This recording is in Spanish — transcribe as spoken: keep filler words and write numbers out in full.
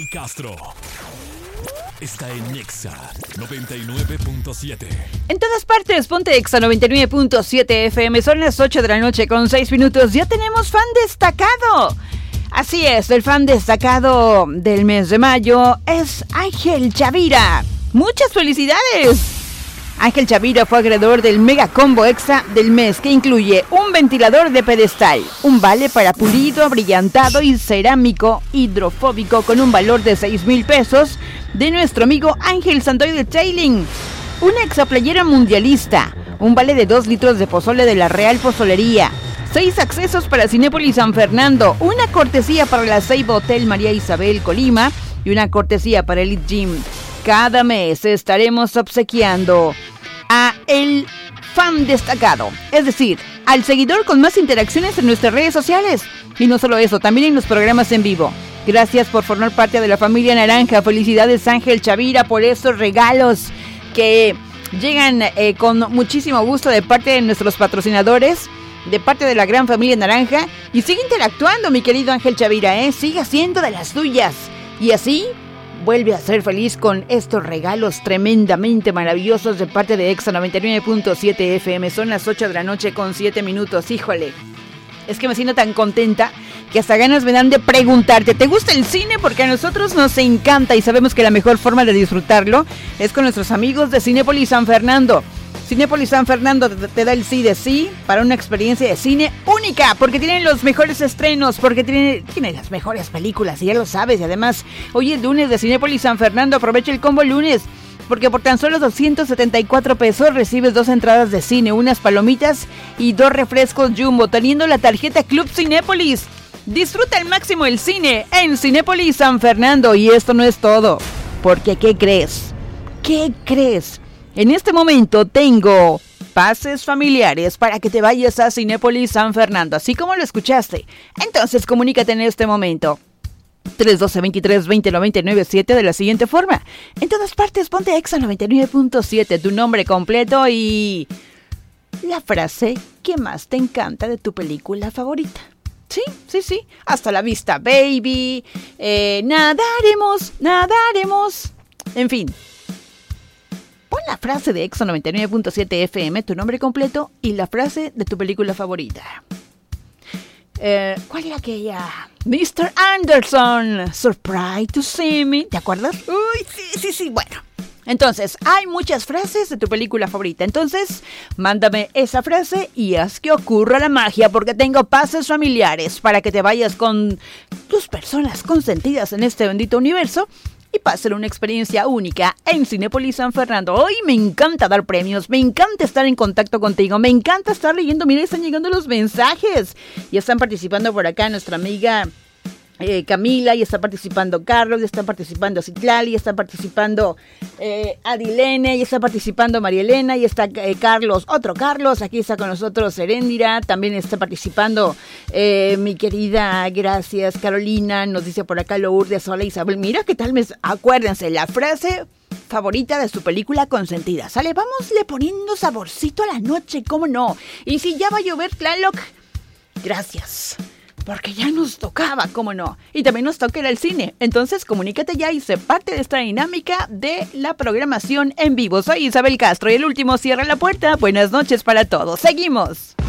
Castro está en Exa noventa y nueve punto siete. En todas partes, ponte Exa noventa y nueve punto siete F M. Son las ocho de la noche con seis minutos. Ya tenemos fan destacado. Así es, el fan destacado del mes de mayo es Ángel Chavira. ¡Muchas felicidades! Ángel Chavira fue acreedor del Mega Combo Exa del mes, que incluye un ventilador de pedestal, un vale para pulido, brillantado y cerámico hidrofóbico con un valor de seis mil pesos de nuestro amigo Ángel Santoy Detailing, una exaplayera mundialista, un vale de dos litros de pozole de la Real Pozolería, seis accesos para Cinépolis San Fernando, una cortesía para la Ceiba Hotel María Isabel Colima y una cortesía para Elite Gym. Cada mes estaremos obsequiando a el fan destacado, es decir, al seguidor con más interacciones en nuestras redes sociales. Y no solo eso, también en los programas en vivo. Gracias por formar parte de la familia naranja. Felicidades, Ángel Chavira, por estos regalos que llegan eh, con muchísimo gusto de parte de nuestros patrocinadores, de parte de la gran familia naranja. Y sigue interactuando, mi querido Ángel Chavira, ¿eh? Sigue haciendo de las tuyas. Y así vuelve a ser feliz con estos regalos tremendamente maravillosos de parte de Exa noventa y nueve punto siete F M. Son las ocho de la noche con siete minutos. Híjole, es que me siento tan contenta que hasta ganas me dan de preguntarte, ¿te gusta el cine? Porque a nosotros nos encanta y sabemos que la mejor forma de disfrutarlo es con nuestros amigos de Cinépolis San Fernando. Cinépolis San Fernando te, te da el sí de sí para una experiencia de cine única, porque tienen los mejores estrenos, porque tienen, tienen las mejores películas, y ya lo sabes. Y además, hoy es lunes de Cinépolis San Fernando, aprovecha el combo lunes, porque por tan solo doscientos setenta y cuatro pesos recibes dos entradas de cine, unas palomitas y dos refrescos Jumbo, teniendo la tarjeta Club Cinépolis. Disfruta al máximo el cine en Cinépolis San Fernando. Y esto no es todo, porque ¿qué crees? ¿Qué crees? En este momento tengo pases familiares para que te vayas a Cinépolis San Fernando, así como lo escuchaste. Entonces comunícate en este momento. tres uno dos, veintitrés, veinte, noventa y nueve, siete de la siguiente forma. En todas partes ponte Exa noventa y nueve punto siete, tu nombre completo y la frase que más te encanta de tu película favorita. Sí, sí, sí. Hasta la vista, baby. Eh, nadaremos, nadaremos. En fin. Pon la frase de Exa noventa y nueve punto siete F M, tu nombre completo y la frase de tu película favorita. Eh, ¿Cuál era aquella? mister Anderson, surprised to see me. ¿Te acuerdas? Uy, sí, sí, sí. Bueno, entonces, hay muchas frases de tu película favorita. Entonces, mándame esa frase y haz que ocurra la magia, porque tengo pases familiares para que te vayas con tus personas consentidas en este bendito universo y pasen una experiencia única en Cinépolis San Fernando. Hoy me encanta dar premios, me encanta estar en contacto contigo, me encanta estar leyendo. Mira, están llegando los mensajes. Ya están participando por acá nuestra amiga eh, Camila, y está participando Carlos, ya están participando Citlali, ya está participando eh, Adilene, ya está participando María Elena, y está eh, Carlos, otro Carlos, aquí está con nosotros Heréndira, también está participando eh, mi querida, gracias Carolina, nos dice por acá Lourdes, hola Isabel. Mira qué tal, mes, acuérdense, la frase favorita de su película consentida. Sale, vamos le poniendo saborcito a la noche, ¿cómo no? Y si ya va a llover, Tlaloc, gracias, porque ya nos tocaba, ¿cómo no? Y también nos toca ir al cine. Entonces comunícate ya y sé parte de esta dinámica de la programación en vivo. Soy Isabel Castro y el último cierra la puerta. Buenas noches para todos. Seguimos.